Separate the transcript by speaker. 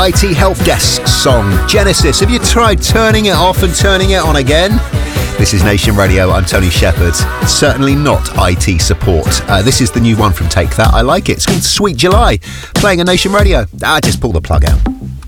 Speaker 1: IT Help Desk song, Genesis. Have you tried turning it off and turning it on again? This is Nation Radio. I'm Tony Shepherd. Certainly not IT support. This is the new one from Take That. I like it. It's called Sweet July. Playing on Nation Radio. Just pull the plug out.